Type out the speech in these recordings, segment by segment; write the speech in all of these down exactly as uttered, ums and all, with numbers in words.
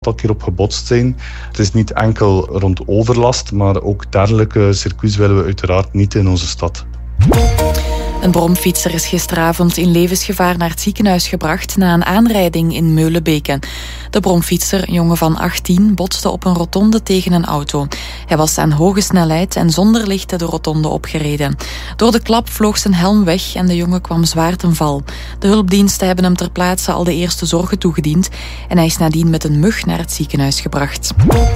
dat keer op gebotst zijn. Het is niet enkel rond overlast, maar ook dergelijke circuits willen we uiteraard niet in onze stad. Een bromfietser is gisteravond in levensgevaar naar het ziekenhuis gebracht na een aanrijding in Meulenbeke. De bromfietser, een jongen van achttien, botste op een rotonde tegen een auto. Hij was aan hoge snelheid en zonder lichten de rotonde opgereden. Door de klap vloog zijn helm weg en de jongen kwam zwaar ten val. De hulpdiensten hebben hem ter plaatse al de eerste zorgen toegediend en hij is nadien met een mug naar het ziekenhuis gebracht.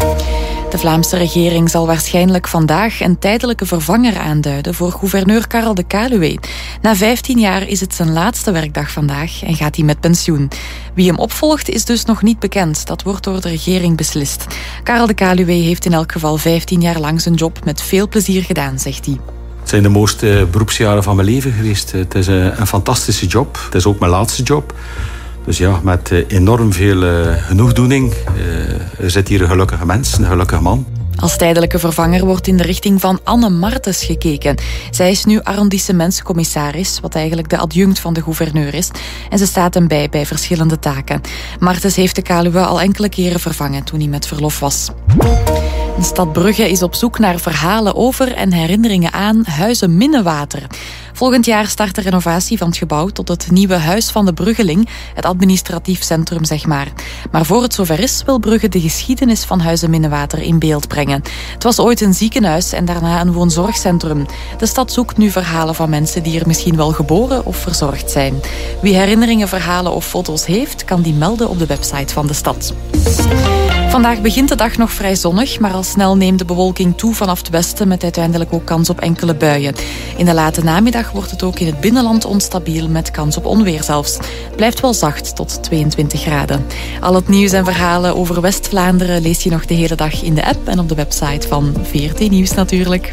De Vlaamse regering zal waarschijnlijk vandaag een tijdelijke vervanger aanduiden voor gouverneur Karel de Kaluwe. Na vijftien jaar is het zijn laatste werkdag vandaag en gaat hij met pensioen. Wie hem opvolgt is dus nog niet bekend. Dat wordt door de regering beslist. Karel de Kaluwe heeft in elk geval vijftien jaar lang zijn job met veel plezier gedaan, zegt hij. Het zijn de mooiste beroepsjaren van mijn leven geweest. Het is een fantastische job. Het is ook mijn laatste job. Dus ja, met enorm veel uh, genoegdoening. Uh, er zit hier een gelukkige mens, een gelukkige man. Als tijdelijke vervanger wordt in de richting van Anne Martens gekeken. Zij is nu arrondissementscommissaris, wat eigenlijk de adjunct van de gouverneur is. En ze staat hem bij bij verschillende taken. Martens heeft de Kaluwe al enkele keren vervangen toen hij met verlof was. De stad Brugge is op zoek naar verhalen over en herinneringen aan Huize Minnewater. Volgend jaar start de renovatie van het gebouw tot het nieuwe Huis van de Bruggeling, het administratief centrum zeg maar. Maar voor het zover is, wil Brugge de geschiedenis van Huize Minnewater in beeld brengen. Het was ooit een ziekenhuis en daarna een woonzorgcentrum. De stad zoekt nu verhalen van mensen die er misschien wel geboren of verzorgd zijn. Wie herinneringen, verhalen of foto's heeft, kan die melden op de website van de stad. Vandaag begint de dag nog vrij zonnig, maar al snel neemt de bewolking toe vanaf het westen met uiteindelijk ook kans op enkele buien. In de late namiddag wordt het ook in het binnenland onstabiel met kans op onweer zelfs. Het blijft wel zacht tot tweeëntwintig graden. Al het nieuws en verhalen over West-Vlaanderen lees je nog de hele dag in de app en op de website van V R T Nieuws natuurlijk.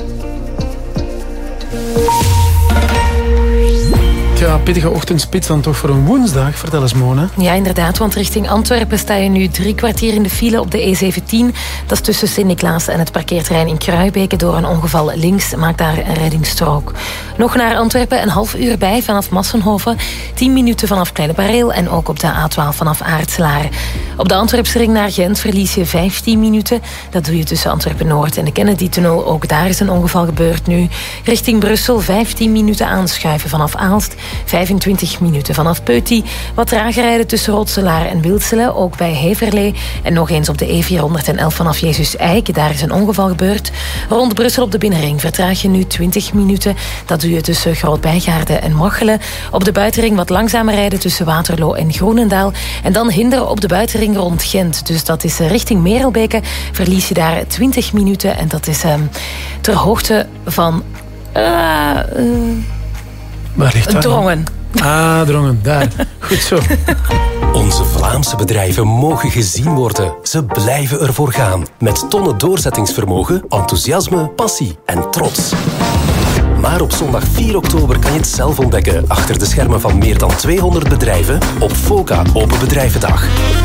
Ja, pittige ochtendspits dan toch voor een woensdag. Vertel eens, Mona. Ja, inderdaad, want richting Antwerpen sta je nu drie kwartier in de file op de E zeventien. Dat is tussen Sint-Niklaas en het parkeerterrein in Kruibeke. Door een ongeval links maakt daar een reddingsstrook. Nog naar Antwerpen een half uur bij vanaf Massenhoven. tien minuten vanaf Kleine Bareel en ook op de A twaalf vanaf Aartselaar. Op de Antwerpse ring naar Gent verlies je vijftien minuten. Dat doe je tussen Antwerpen-Noord en de Kennedy-tunnel. Ook daar is een ongeval gebeurd nu. Richting Brussel vijftien minuten aanschuiven vanaf Aalst. vijfentwintig minuten vanaf Peuty. Wat trager rijden tussen Rotselaar en Wilselen, ook bij Heverlee. En nog eens op de E vierhonderdelf vanaf Jezus Eik. Daar is een ongeval gebeurd. Rond Brussel op de binnenring vertraag je nu twintig minuten. Dat doe je tussen Groot-Bijgaarden en Machelen. Op de buitenring wat langzamer rijden tussen Waterloo en Groenendaal. En dan hinderen op de buitenring rond Gent. Dus dat is richting Merelbeke. Verlies je daar twintig minuten. En dat is um, ter hoogte van... Uh, uh, Waar ligt dat? Drongen. Ah, Drongen, daar. Goed zo. Onze Vlaamse bedrijven mogen gezien worden. Ze blijven ervoor gaan. Met tonnen doorzettingsvermogen, enthousiasme, passie en trots. Maar op zondag vier oktober kan je het zelf ontdekken achter de schermen van meer dan tweehonderd bedrijven op FOCA Open Bedrijvendag.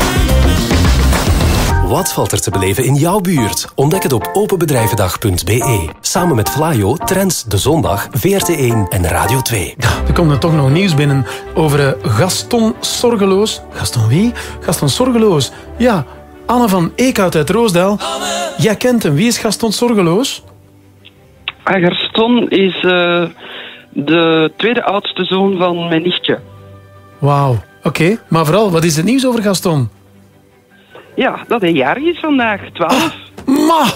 Wat valt er te beleven in jouw buurt? Ontdek het op openbedrijvendag punt b e. Samen met Vlaio, Trends, De Zondag, V R T één en Radio twee. Ja, er komt er toch nog nieuws binnen over uh, Gaston Sorgeloos. Gaston wie? Gaston Sorgeloos. Ja, Anne van Eekhout uit Roosdaal. Anne. Jij kent hem. Wie is Gaston Sorgeloos? Gaston is uh, de tweede oudste zoon van mijn nichtje. Wauw, oké. Okay. Maar vooral, wat is het nieuws over Gaston? Ja, dat hij jarig is vandaag, twaalf. Ah, ma!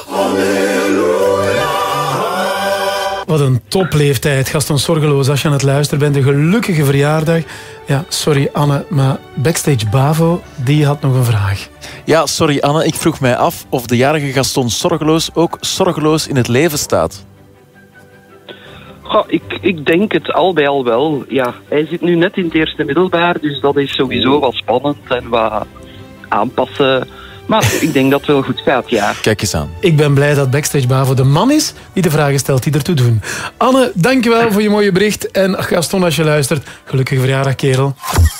Wat een topleeftijd, Gaston Sorgeloos. Als je aan het luisteren bent, een gelukkige verjaardag. Ja, sorry Anne, maar Backstage Bavo, die had nog een vraag. Ja, sorry Anne, ik vroeg mij af of de jarige Gaston Sorgeloos ook zorgeloos in het leven staat. Goh, ik, ik denk het al bij al wel. Ja, hij zit nu net in het eerste middelbaar, dus dat is sowieso wat spannend en wat aanpassen. Maar ik denk dat het wel goed gaat, ja. Kijk eens aan. Ik ben blij dat Backstage Bavo de man is die de vragen stelt die ertoe doen. Anne, dankjewel voor je mooie bericht. En Gaston, als je luistert, gelukkige verjaardag, kerel.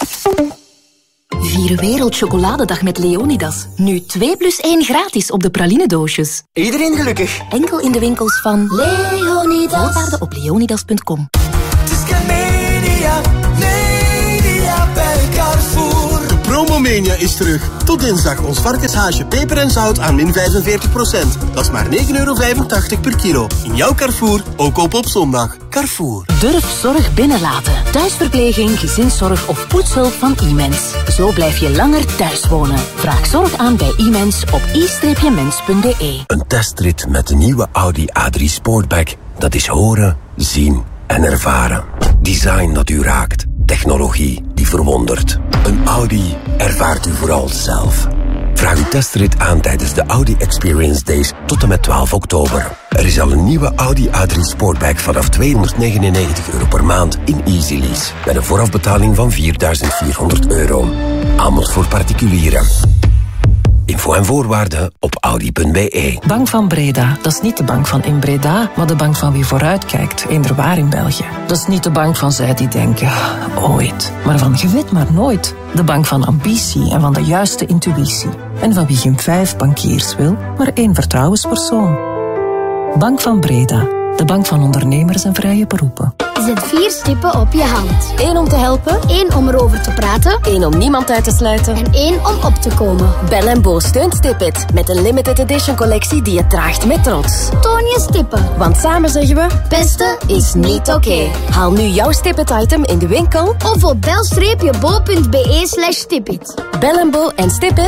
Vier Wereldchocoladedag met Leonidas. Nu twee plus één gratis op de pralinedoosjes. Iedereen gelukkig. Enkel in de winkels van Leonidas. Voorwaarden op leonidas punt com. Het is Media, Media bij Carrefour. De promo Romania is terug. Tot dinsdag ons varkenshaasje peper en zout aan min vijfenveertig procent. Dat is maar negen euro vijfentachtig per kilo. In jouw Carrefour, ook op op zondag. Carrefour. Durf zorg binnenlaten. Thuisverpleging, gezinszorg of poetshulp van iMens. Zo blijf je langer thuis wonen. Vraag zorg aan bij iMens op i mens punt b e. Een testrit met de nieuwe Audi A drie Sportback. Dat is horen, zien en ervaren. Design dat u raakt. Technologie die verwondert. Een Audi ervaart u vooral zelf. Vraag uw testrit aan tijdens de Audi Experience Days tot en met twaalf oktober. Er is al een nieuwe Audi A drie Sportback vanaf tweehonderdnegenennegentig euro per maand in Easy Lease. Met een voorafbetaling van vierduizend vierhonderd euro. Aanbod voor particulieren. Info en voorwaarden op audi punt b e. Bank van Breda, dat is niet de bank van in Breda, maar de bank van wie vooruitkijkt, eender waar in België. Dat is niet de bank van zij die denken, ooit, maar van je weet maar nooit. De bank van ambitie en van de juiste intuïtie. En van wie geen vijf bankiers wil, maar één vertrouwenspersoon. Bank van Breda, de bank van ondernemers en vrije beroepen. Zet vier stippen op je hand. Eén om te helpen. Eén om erover te praten. Één om niemand uit te sluiten. En één om op te komen. Bell en Bo steunt Stipit met een limited edition collectie die je draagt met trots. Toon je stippen. Want samen zeggen we, pesten is niet oké. Okay. Haal nu jouw Stipit item in de winkel of op bel-bo punt b e slash stipit. Bell en Bo en Stipit